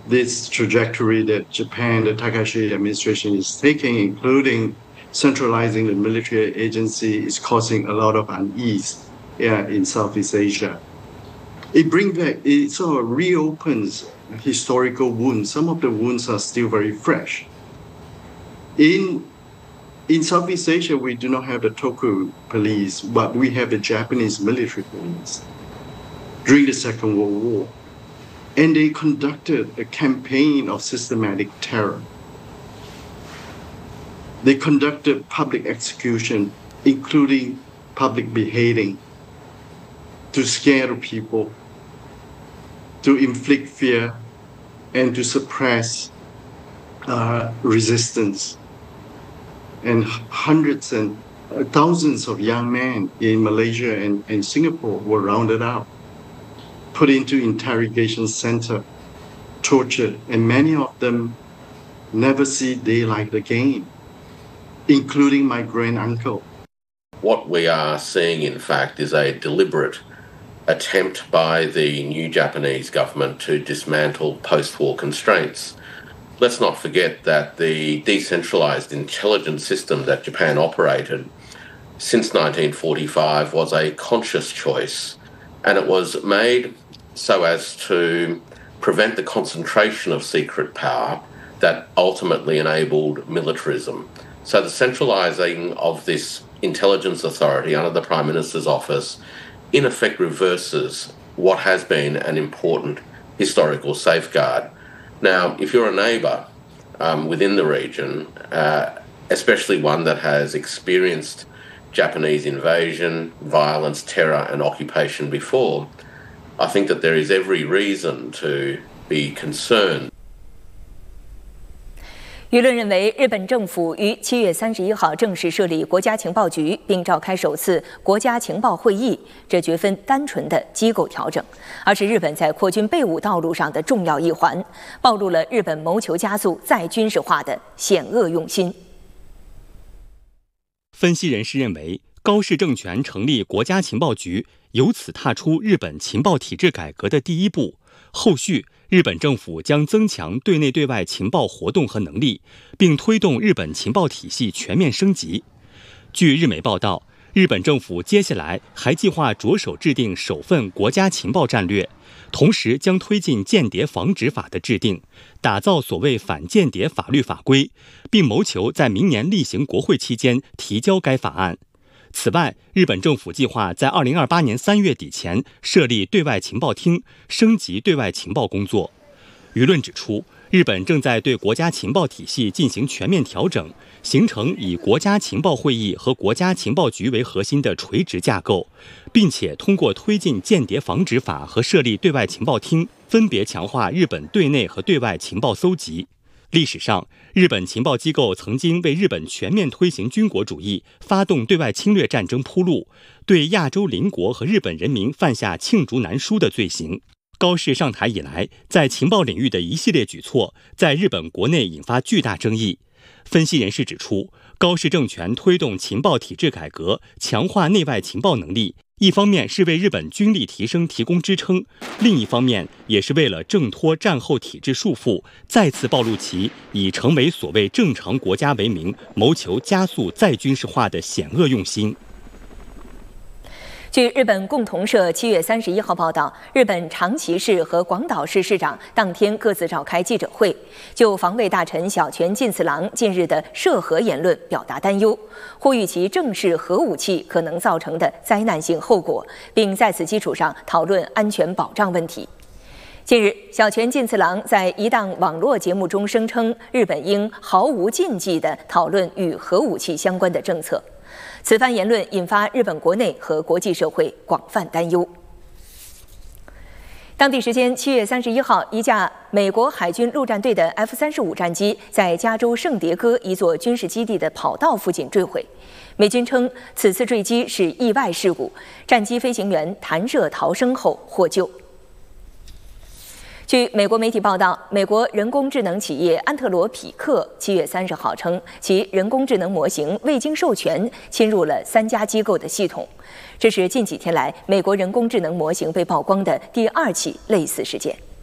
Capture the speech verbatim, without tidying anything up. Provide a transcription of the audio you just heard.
this trajectory that Japan, the Takashi administration is taking, including centralizing the military agency, is causing a lot of unease yeah, in Southeast Asia. It brings back, it sort of reopens historical wounds. Some of the wounds are still very fresh. In, in Southeast Asia, we do not have the Toku police, but we have the Japanese military police during the Second World War. And they conducted a campaign of systematic terror. They conducted public execution, including public beheading, to scare the people, to inflict fear, and to suppress uh, resistance. And hundreds and uh, thousands of young men in Malaysia and, and Singapore were rounded out, put into interrogation center, tortured, and many of them never see daylight again, including my grand-uncle. What we are seeing, in fact, is a deliberate attempt by the new Japanese government to dismantle post-war constraints. Let's not forget that the decentralized intelligence system that Japan operated since nineteen forty-five was a conscious choice, and it was made so as to prevent the concentration of secret power that ultimately enabled militarism. So the centralising of this intelligence authority under the Prime Minister's office in effect reverses what has been an important historical safeguard. Now, if you're a neighbour um, within the region, uh, especially one that has experienced Japanese invasion, violence, terror and occupation before, I think that there is every reason to be concerned. 舆论认为，日本政府于七月三十一号正式设立国家情报局，并召开首次国家情报会议，这绝非单纯的机构调整，而是日本在扩军备武道路上的重要一环，暴露了日本谋求加速再军事化的险恶用心。 分析人士认为，高市政权成立国家情报局，由此踏出日本情报体制改革的第一步。后续，日本政府将增强对内对外情报活动和能力，并推动日本情报体系全面升级。据日媒报道，日本政府接下来还计划着手制定首份国家情报战略，同时将推进间谍防止法的制定，打造所谓反间谍法律法规，并谋求在明年例行国会期间提交该法案。此外，日本政府计划在二零二八年三月底前设立对外情报厅，升级对外情报工作。舆论指出，日本正在对国家情报体系进行全面调整，形成以国家情报会议和国家情报局为核心的垂直架构，并且通过推进间谍防止法和设立对外情报厅，分别强化日本对内和对外情报搜集。历史上，日本情报机构曾经为日本全面推行军国主义、发动对外侵略战争铺路，对亚洲邻国和日本人民犯下罄竹难书的罪行。高市上台以来，在情报领域的一系列举措，在日本国内引发巨大争议。分析人士指出，高市政权推动情报体制改革，强化内外情报能力，一方面是为日本军力提升提供支撑，另一方面也是为了挣脱战后体制束缚，再次暴露其以成为所谓正常国家为名，谋求加速再军事化的险恶用心。 据日本共同社七月三十一号报道，日本长崎市和广岛市市长当天各自召开记者会，就防卫大臣小泉进次郎近日的涉核言论表达担忧，呼吁其正视核武器可能造成的灾难性后果，并在此基础上讨论安全保障问题。近日，小泉进次郎在一档网络节目中声称，日本应毫无禁忌地讨论与核武器相关的政策。此番言论引发日本国内和国际社会广泛担忧。当地时间七月三十一号，一架美国海军陆战队的 F 三十五战机在加州圣迭戈一座军事基地的跑道附近坠毁。美军称，此次坠机是意外事故，战机飞行员弹射逃生后获救。据美国媒体报道，美国人工智能企业安特罗匹克七月三十号称，其人工智能模型未经授权侵入了三家机构的系统，这是近几天来美国人工智能模型被曝光的第二起类似事件。